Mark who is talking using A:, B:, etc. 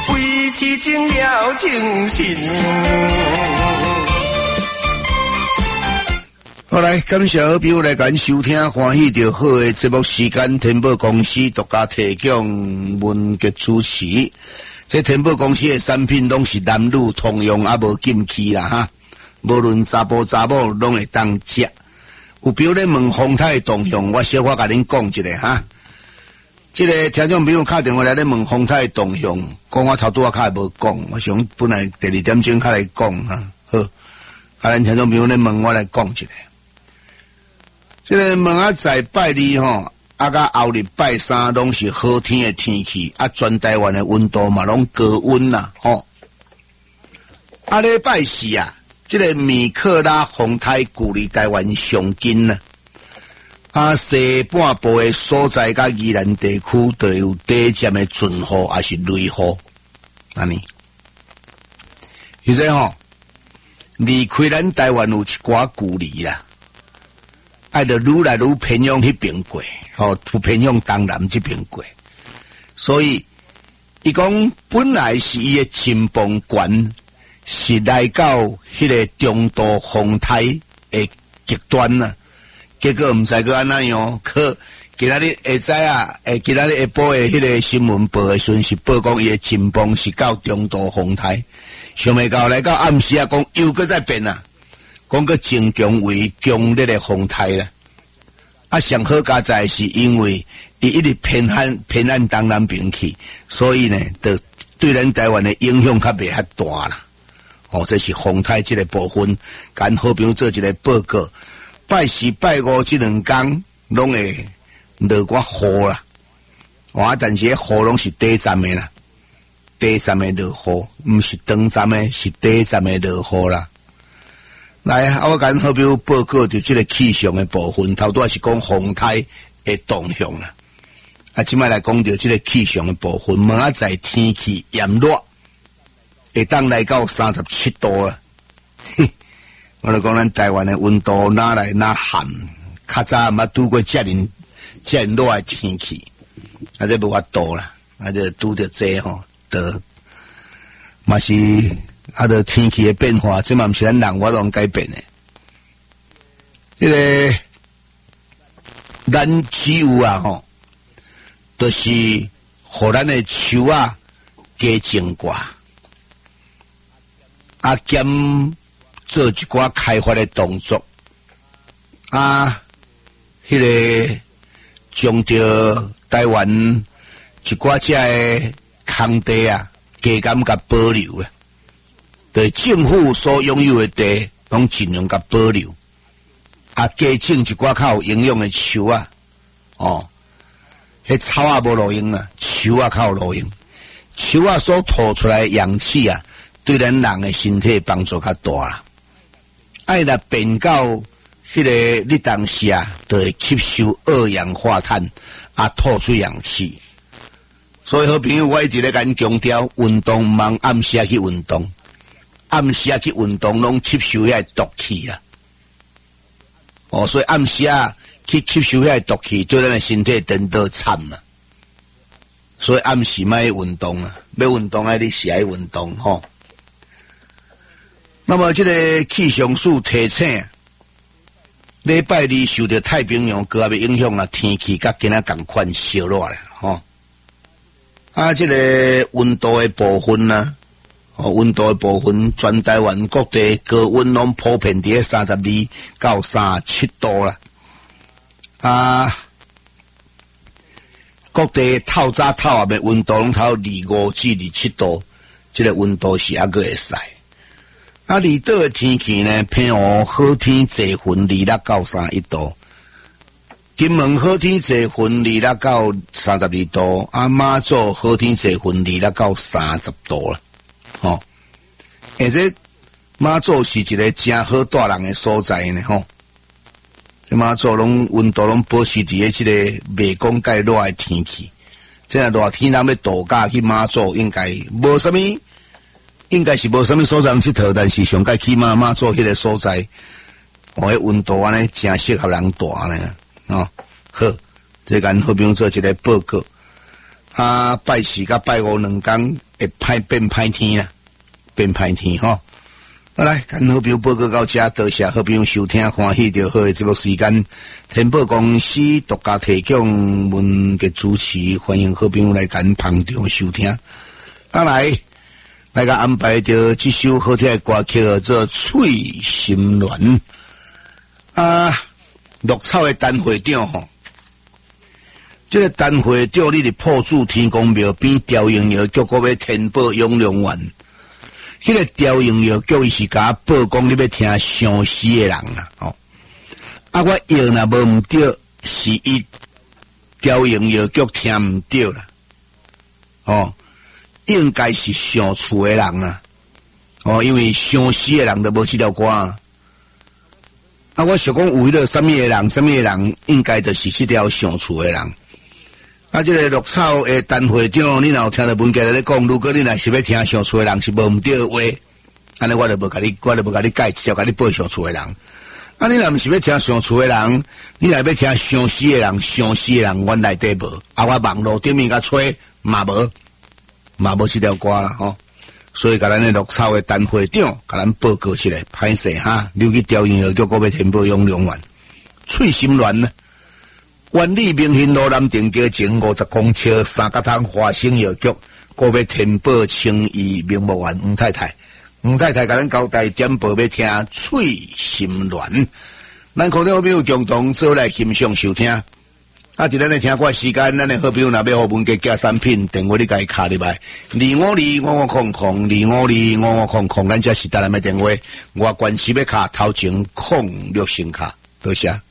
A: 为痴情了情深。
B: 好来，感谢好朋友来咱收听欢喜就好的节目时间，天宝公司独家提供，文杰主持。这天宝公司的产品拢是男女通用，啊无禁忌啦哈，无论查甫查某拢会当食。有朋友咧问风台动向，我小可甲恁讲一下哈。这个听众朋友打电话来咧问风台动向，讲我头拄啊较无讲，我想本来第二点钟较来讲哈。好，啊咱听众朋友咧问我来讲一下。这个问啊在拜二吼，啊甲后日拜三拢是好天的天气，啊全台湾的温度嘛拢高温啦吼。啊礼拜四啊，这个米克拉风台距离台湾上近啦。啊西半部的所在甲宜兰地区都有短暂的阵雨，还是雷雨，安尼。现在吼，离开咱台湾有一寡距离啦。爱着愈来愈偏向迄边过，偏向东南这边过，所以伊讲本来是伊的亲风管是来到迄个中度风台的极端啊，结果毋知个安怎样，今仔日下早啊，今仔日下晡的迄个新闻报的讯息报讲伊的亲风是到中度风台，想未到来到暗时啊，讲又搁再变啊。讲个增强为强烈的风台啦，啊上好加在是因为伊一直偏向东南边去，所以呢，就对咱台湾的影响较袂遐大啦。这是风台这个部分，跟好朋友做一个报告。拜四拜五这两天拢会落寡雨啦，但是雨拢是短暂的啦，短暂的落雨，毋是长暂的，是短暂的落雨啦。来，我跟好朋友报告就这个气象的部分，头拄是讲风台的动向啦。即摆来讲到这个气象的部分，明仔载天气炎热，会当来到37度啦。我就讲咱台湾的温度哪来哪寒，较早毋捌拄过遮热的天气，这无法度啦，就拄着这吼，得嘛是。就天气的变化，这嘛毋是咱人我能改变的。这个咱只有啊就是互咱的树啊加种挂，兼做一寡开发的动作，迄个将着台湾一寡遮的空地啊，加减甲保留啊。对政府所拥有的地，拢尽量甲保留，加种一寡较有营养的树啊，迄草啊无路用啦，树啊较有路用，树啊所吐出来的氧气啊，对咱人的身体帮助较大啦。爱来变到迄个日当时啊，就会吸收二氧化碳，吐出氧气。所以好朋友，我一直咧甲强调，运动毋通暗时去运动。暗时去运动，拢吸收遐毒气啊！所以暗时去吸收遐毒气，对咱的身体真多惨啊！所以暗时莫运动啊，要运动你是爱运动吼。那么这个气象署提醒，礼拜二受到太平洋高压的影响啊，天气甲今仔共款烧热啦吼。这个温度的部分呢？温度的部分，全台湾各地高温拢普遍伫32到37度啦。各地透早透暗的温度拢头25至27度，这个温度是还佫会使。离岛的天气呢，偏雨好天济云26到31度。金门好天济云26到32度，马祖好天济云26到30度啦。而且马祖是一个真好住人的所在呢吼，马祖拢温度拢保持伫即个袂讲介热的天气，即个热天人要度假去马祖应该无啥物，应该是无啥物所在佚佗，但是上界起码马祖迄个所在，迄温度安尼真适合人住呢。好，这跟好朋友做一个报告。拜四甲拜五两天会变歹天啦，变歹天吼。好来，跟好朋友报告到这，多谢好朋友收听，欢喜就好的节目时间。天宝公司独家提供文嘅主持，欢迎好朋友来跟旁听收听。来个安排着这首好听的歌曲，叫做《翠心恋》绿草的陈会长吼，这个陈会长你伫破柱天公庙边调营药局个要天宝永良院，迄个调营药局伊是甲报讲你要听相思的人啦，我药若无毋对，是伊调营药局听毋对啦，应该是上厝的人啊，因为相思的人都无这条歌我想讲有迄个什么的人，应该就是这条上厝的人。这个绿草的陈会长，你若有听到文件咧讲，如果你若是要听上厝的人是无毋对的话，安尼我就无甲你解释，甲你报上厝的人。你若毋是要听上厝的人，你若要听相思的人，阮内底无。我网络顶面甲吹嘛无这条歌啦所以甲咱的绿草的陈会长，甲咱报告起来，歹势哈，留去调营药局个要天宝永良院，翠心恋呢？万里明兴路南定街前50公尺三角塘华兴药局，个要天宝青衣名木园吴太太甲咱交代点报要听翠心恋，咱可能好朋友共同做来欣赏收听。伫咱的听歌时间，咱的好朋友若要互文嘅寄产品，电话你家卡入来2525500，2525500，咱这是台南的电话，我关系要卡头前06先卡，多谢。